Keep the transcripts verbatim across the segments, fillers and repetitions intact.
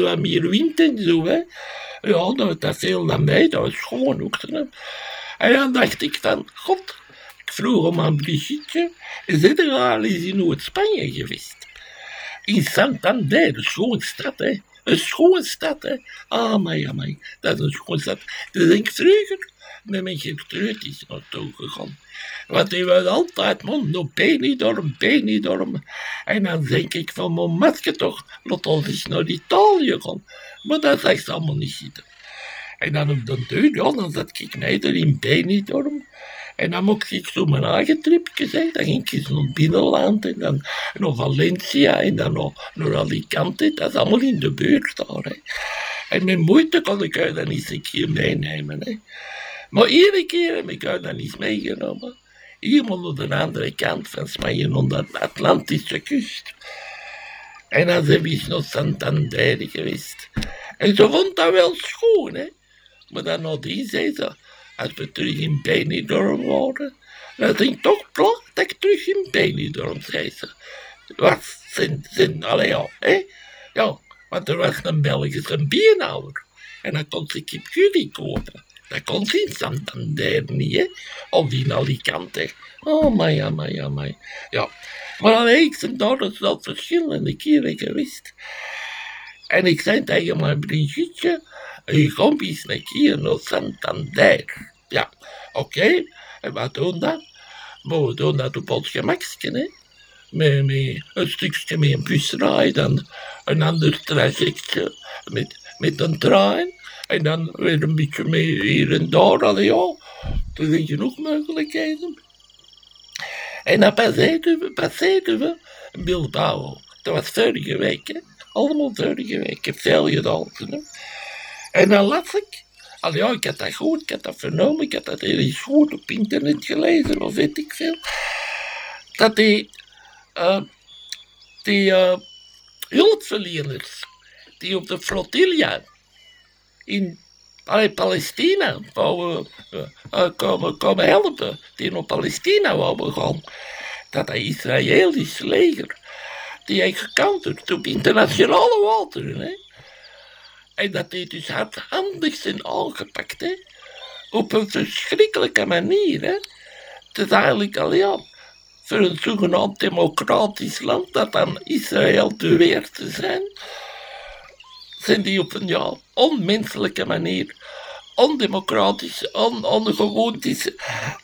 wat meer wind en zo, hè. Ja, dat, dat viel naar mij, dat was gewoon ook zo. En dan dacht ik van, god, ik vroeg om aan Brigitte, zijn er al eens in Noord-Spanje geweest? In Santander, een schone stad, hè. Een schone stad, hè. Ah, amai, amai, dat is een schone stad. Dus denk ik vroeger met mijn getreurd is naartoe gegaan. Want die was altijd, man, no Benidorm, Benidorm. En dan denk ik van, mijn masker toch, laat ons eens naar Italië gaan. Maar dat zag ze allemaal niet zitten. En dan op de deur, ja, dan zat ik neder in Benidorm. En dan mocht ik zo mijn eigen tripje zijn. Dan ging ik eens naar het binnenland en dan naar Valencia en dan naar, naar Alicante. Dat is allemaal in de buurt daar, hè. En met moeite kon ik haar dan eens een keer meenemen, hè. Maar iedere keer heb ik haar dan eens meegenomen. Helemaal aan de andere kant van Spanje, aan de Atlantische kust. En dan zijn we eens naar Santander geweest. En ze vond dat wel schoon, hè. Maar dan nadien zei ze, als we terug in Benidorm waren, dan denk ik toch plat dat ik terug in Benidorm, zei ze. Wat zijn, zijn, allee ja, hè. Ja, want er was een Belgische bierhouwer. En dan kon ze kipcurry kopen. Dat kon ze in Santander niet, hè. Of in Alicante. Oh, my, amai, amai. Ja, maar allee, ik ben daar dus al verschillende keren geweest. En ik zei tegen mijn Brigitte, je komt eens een keer naar Santander. Ja, oké, okay. En wat doen dat? Maar we doen dat op ons gemakje, hè. Met, met een stukje met een busrij, dan een ander trajectje met, met een trein. En dan weer een beetje mee hier en daar, allee, ja. Er zijn genoeg mogelijkheden. En dan passeerden we, passeerden we Bilbao. Dat was vorige week, hè. Allemaal vorige week. Ik heb veel gedaan. Hè. En dan las ik, al ja, ik had dat goed, ik had dat vernomen, ik had dat ergens goed op internet gelezen, of weet ik veel, dat die, uh, die uh, hulpverleners, die op de flotilla in allee, Palestina wouden uh, uh, komen, komen helpen, die naar Palestina wouden gaan, dat dat Israëlisch leger, die heeft gecounterd op internationale wateren, hè. En dat die dus hardhandig zijn aangepakt, hè. Op een verschrikkelijke manier, hè. Het is eigenlijk al, ja, voor een zogenaamd democratisch land dat dan Israël beweert te zijn, zijn die op een, ja, onmenselijke manier, ondemocratisch, on, ongewoond is,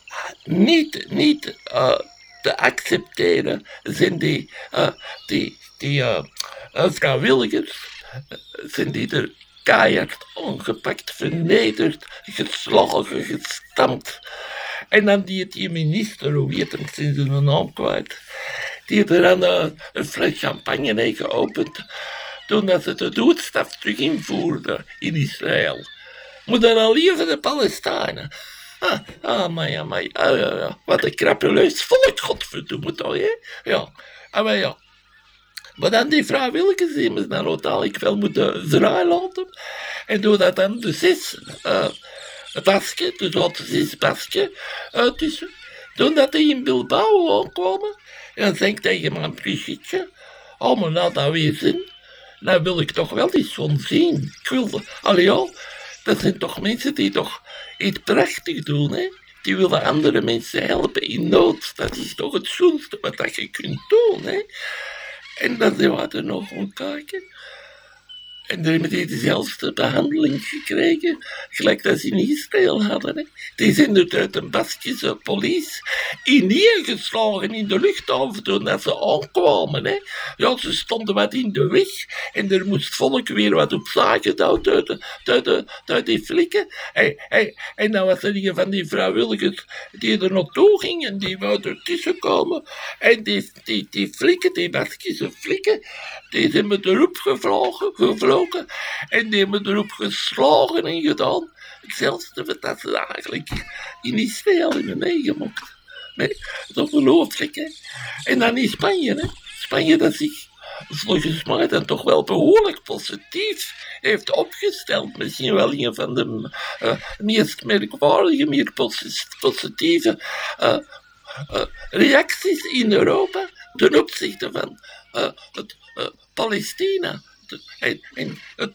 niet, niet uh, te accepteren, zijn die, uh, die, die uh, uh, vrijwilligers, zijn die er keihard ongepakt, vernederd, geslagen, gestampt. En dan die, die minister, hoe heet hem, sinds zijn naam kwijt, die er dan uh, een fles champagne heeft geopend, toen dat ze de doodstraf terug invoerden in Israël. Maar dan al liever de Palestijnen. Ah, ah, maar ja, maar ah, ja, ja. Wat een krappeluis volk, godverdomme toch, hè? Ja, ah, maar ja. Maar dan die vrijwilligers, die hebben dan uiteindelijk wel moeten vrij laten. En doordat dan de zes uh, basken, dus wat zes basken uh, tussen, toen dat die in Bilbao aankwamen, en dan zei ik tegen mijn Brigitte, oh, maar nou dat weer zin, nou wil ik toch wel iets van zien. Ik wil, allee ja, dat zijn toch mensen die toch iets prachtig doen, hè. Die willen andere mensen helpen in nood. Dat is toch het schoonste wat dat je kunt doen, hè. En dan zijn we er nog gaan kijken. En dan hebben die dezelfde behandeling gekregen, gelijk dat ze in Israël hadden. Hè. Die zijn er uit een Baskische politie ineengeslagen in de luchthaven toen ze aankwamen. Hè. Ja, ze stonden wat in de weg en er moest volk weer wat opzij gedouwd uit, de, uit, de, uit die flikken. En, en, en dan was er een van die vrijwilligers die er naartoe gingen, die wou er tussen komen. En die, die, die flikken, die Baskische flikken, die hebben erop gevlogen, gevlogen. En die hebben erop geslagen en gedaan. Hetzelfde wat dat ze eigenlijk in Israël hebben meegemaakt. Nee, dat is ongelooflijk, hè. En dan in Spanje, hè. Spanje dat zich volgens mij dan toch wel behoorlijk positief heeft opgesteld. Misschien wel een van de uh, meest merkwaardige, meer positieve uh, uh, reacties in Europa ten opzichte van uh, het uh, Palestina. En, en het